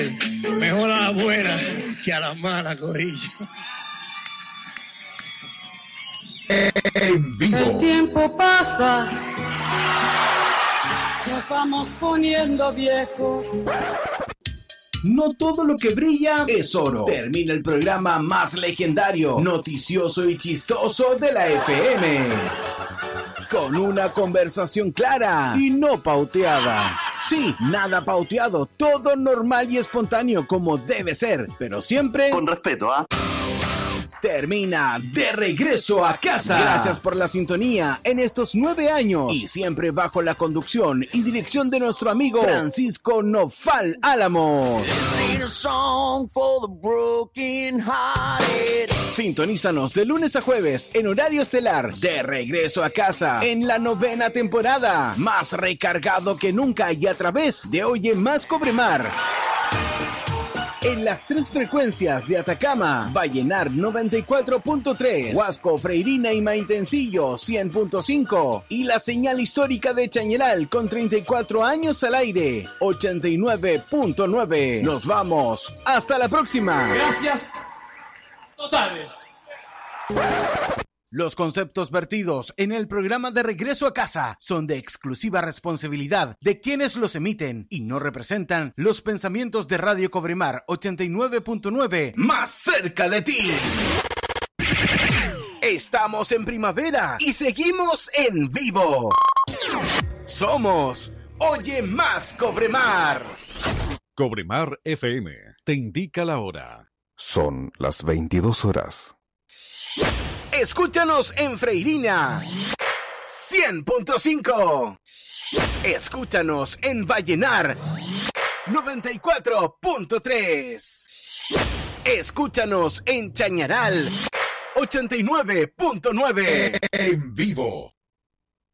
Mejor a la buena que a la mala, corillo. En vivo. El tiempo pasa, nos vamos poniendo viejos. No todo lo que brilla es oro. Termina el programa más legendario, noticioso y chistoso de la FM. Con una conversación clara y no pauteada. Sí, nada pauteado, todo normal y espontáneo como debe ser, pero siempre con respeto, ¿ah? Termina De Regreso a Casa. Gracias por la sintonía en estos 9 años y siempre bajo la conducción y dirección de nuestro amigo Francisco Nofal Álamos. Sintonízanos de lunes a jueves en horario estelar. De Regreso a Casa en la 9ª temporada, más recargado que nunca y a través de Oye Más Cobremar. En las 3 frecuencias de Atacama, Vallenar 94.3, Huasco, Freirina y Maitencillo 100.5 y la señal histórica de Chañaral con 34 años al aire 89.9. Nos vamos, hasta la próxima. Gracias totales. Los conceptos vertidos en el programa De Regreso a Casa son de exclusiva responsabilidad de quienes los emiten y no representan los pensamientos de Radio Cobremar 89.9, más cerca de ti. Estamos en primavera y seguimos en vivo. Somos Oye Más Cobremar. Cobremar FM te indica la hora. Son las 22 horas. Escúchanos en Freirina 100.5. Escúchanos en Vallenar 94.3. Escúchanos en Chañaral 89.9. En vivo.